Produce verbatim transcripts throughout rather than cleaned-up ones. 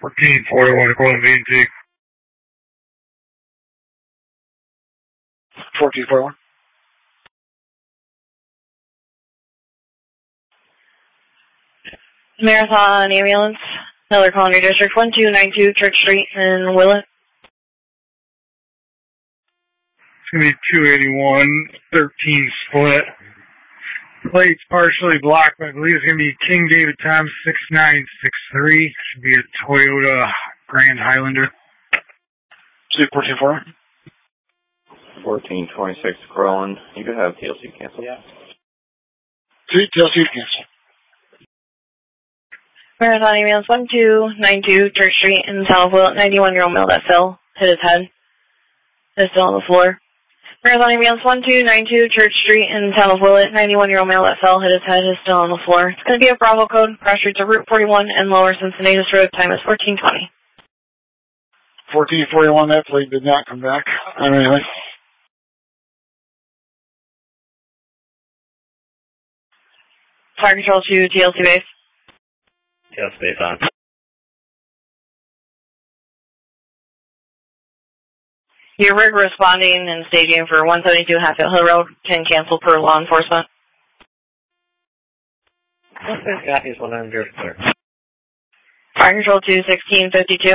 fourteen forty-one, calling V and T. fourteen forty-one. Marathon ambulance. Another call in your district. one two nine two Church Street in Willett. It's going to be two eighty-one, thirteen split. Plate's partially blocked, but I believe it's going to be King David Tom six nine six three. Should be a Toyota Grand Highlander. See fourteen forty-one. fourteen twenty-six Corlin. You could have T L C cancel. Yeah. See T L C cancel. Marathon ambulance one two nine two Church Street in South Willett. ninety-one-year-old male that fell, hit his head. Is still on the floor. Marathon ambulance one two nine two Church Street in South Willett. ninety-one-year-old male that fell, hit his head, is still on the floor. It's going to be a Bravo code. Cross streets of Route forty-one and Lower Cincinnatus Road. Time is fourteen twenty. fourteen forty-one, that plate did not come back on anything. Fire control to T L C base. T L C base on. Your rig responding and staging for one seventy-two Hatfield Hill Road can cancel per law enforcement. Okay, copies one hundred clear. Fire control to sixteen fifty-two.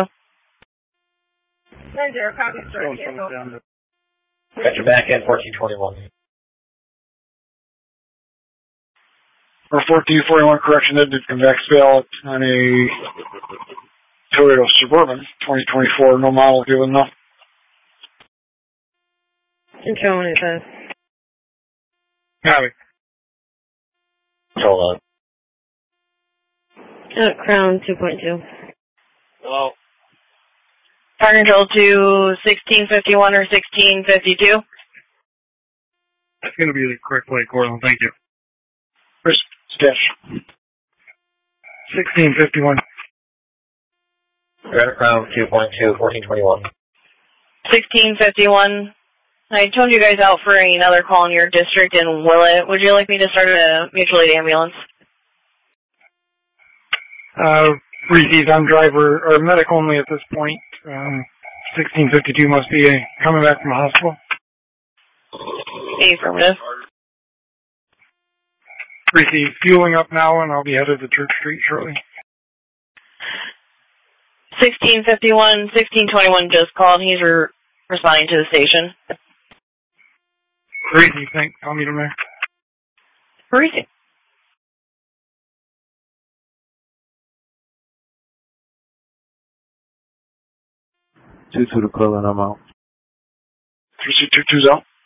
nine zero, copy, start cancel. Got your back end, fourteen twenty-one. Or fourteen forty-one, correction, that did come back fail on a Toyota Suburban twenty twenty-four, no model given enough. Control when it says. Copy. Hold on. Uh, Crown two point two. Hello. Fire control to sixteen fifty-one or sixteen fifty-two. That's going to be the correct plate, Corlin. Thank you. First stash. sixteen fifty-one. Red Crown two point two, fourteen twenty-one. sixteen fifty-one. I told you guys out for another call in your district in Willett. Would you like me to start a mutual aid ambulance? Uh, Reese's on driver, or medic only at this point. Um, sixteen fifty-two must be a, coming back from the hospital. Affirmative. Reese, fueling up now, and I'll be headed to Church Street shortly. sixteen fifty-one, sixteen twenty-one just called. He's re- responding to the station. Reese, thank, I'll meet him there. Reese. Two to the color and I'm out. Three two two's out.